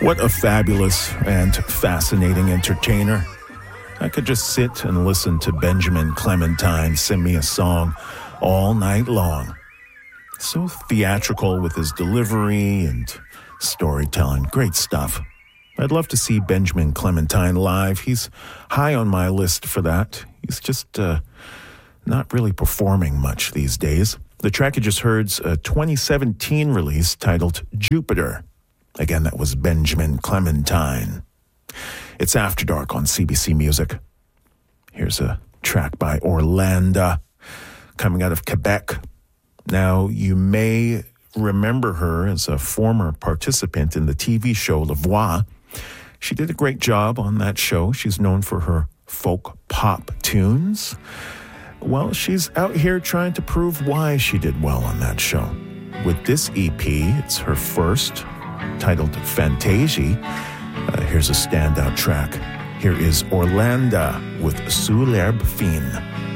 What a fabulous and fascinating entertainer. I could just sit and listen to Benjamin Clementine sing me a song all night long. So theatrical with his delivery and storytelling. Great stuff. I'd love to see Benjamin Clementine live. He's high on my list for that. He's just not really performing much these days. The track you just heard's a 2017 release titled Jupiter. Again, that was Benjamin Clementine. It's After Dark on CBC Music. Here's a track by Orlanda, coming out of Quebec. Now, you may remember her as a former participant in the TV show La Voix. She did a great job on that show. She's known for her folk pop tunes. Well, she's out here trying to prove why she did well on that show. With this EP, it's her first, titled Fantasie. Here's a standout track. Here is Orlanda with Sous l'herbe fine.